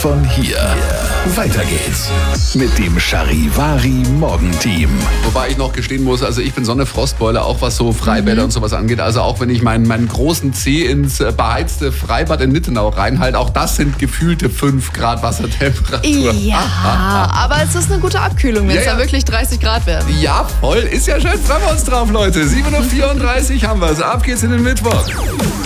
Von hier. Weiter geht's mit dem Charivari Morgenteam. Wobei ich noch gestehen muss, also ich bin so eine Frostbeule, auch was so Freibäder und sowas angeht. Also auch wenn ich meinen großen Zeh ins beheizte Freibad in Nittenau reinhalte, auch das sind gefühlte 5 Grad Wassertemperatur. Ja, aber es ist eine gute Abkühlung, wenn es da wirklich 30 Grad werden. Ja, voll. Ist ja schön. Freuen wir uns drauf, Leute. 7.34 Uhr haben wir es. Ab geht's in den Mittwoch.